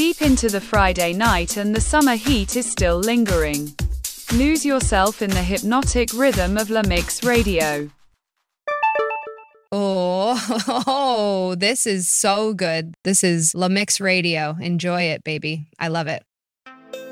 deep into the Friday night and the summer heat is still lingering. Lose yourself in the hypnotic rhythm of La Mix Radio. Oh, this is so good. This is La Mix Radio. Enjoy it, baby. I love it.